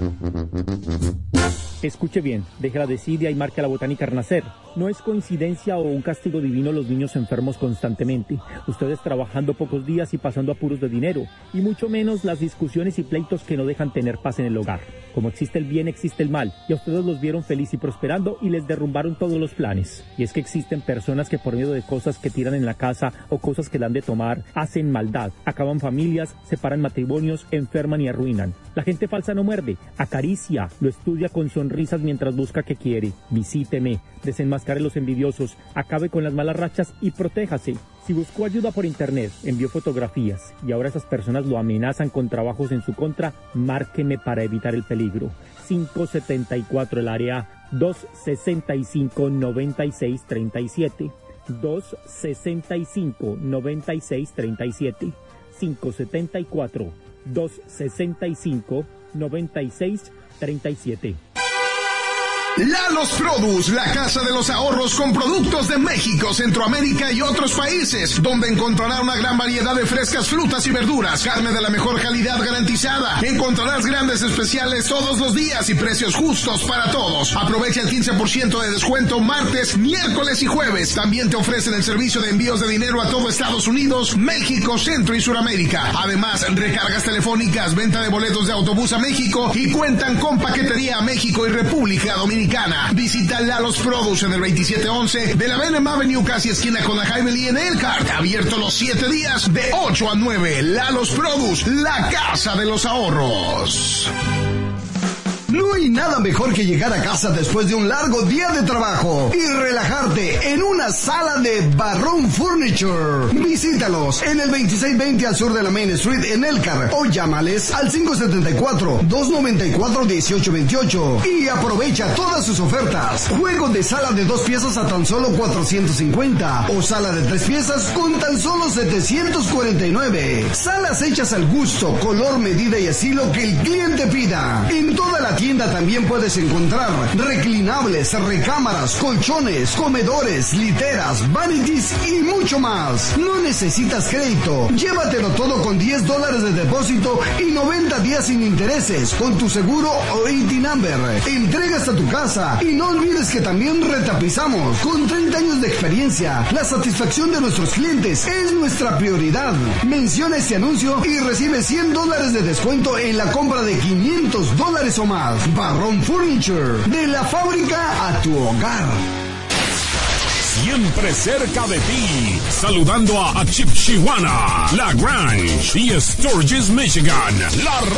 Escuche bien, deje la desidia y marque a la botánica renacer. No es coincidencia o un castigo divino los niños enfermos constantemente, ustedes trabajando pocos días y pasando apuros de dinero, y mucho menos las discusiones y pleitos que no dejan tener paz en el hogar. Como existe el bien, existe el mal, y a ustedes los vieron feliz y prosperando y les derrumbaron todos los planes. Y es que existen personas que por medio de cosas que tiran en la casa o cosas que dan de tomar, hacen maldad, acaban familias, separan matrimonios, enferman y arruinan. La gente falsa no muerde, acaricia, lo estudia con sonrisas mientras busca que quiere. Visíteme, desenmascare los envidiosos, acabe con las malas rachas y protéjase. Si buscó ayuda por internet, envió fotografías y ahora esas personas lo amenazan con trabajos en su contra, márqueme para evitar el peligro. 574 el área 265-9637. 265-9637. 574-265-9637. Lalo's Produce, la casa de los ahorros con productos de México, Centroamérica y otros países, donde encontrará una gran variedad de frescas frutas y verduras, carne de la mejor calidad garantizada. Encontrarás grandes especiales todos los días y precios justos para todos. Aprovecha el 15% de descuento martes, miércoles y jueves. También te ofrecen el servicio de envíos de dinero a todo Estados Unidos, México, Centro y Suramérica. Además, recargas telefónicas, venta de boletos de autobús a México y cuentan con paquetería a México y República Dominicana. Visita Lalo's Produce en el 2711 de la Benham Avenue, casi esquina con la Jaime Lee en Elkhart. Abierto los 7 días de 8 a 9. Lalo's Produce, la casa de los ahorros. No hay nada mejor que llegar a casa después de un largo día de trabajo y relajarte en una sala de Barrón Furniture. Visítalos en el 2620 al sur de la Main Street en Elkhart o llámales al 574-294-1828 y aprovecha todas sus ofertas. Juego de sala de 2 piezas a tan solo $450 o sala de 3 piezas con tan solo $749. Salas hechas al gusto, color, medida y estilo que el cliente pida. En toda la tienda también puedes encontrar reclinables, recámaras, colchones, comedores, literas, vanities y mucho más. No necesitas crédito. Llévatelo todo con $10 de depósito y 90 días sin intereses con tu seguro o ID number. Entregas a tu casa y no olvides que también retapizamos. Con 30 años de experiencia, la satisfacción de nuestros clientes es nuestra prioridad. Menciona este anuncio y recibe $100 de descuento en la compra de $500 o más. Barrón Furniture, de la fábrica a tu hogar. Siempre cerca de ti, saludando a Chipshiwana, La Grange y Sturgis, Michigan. La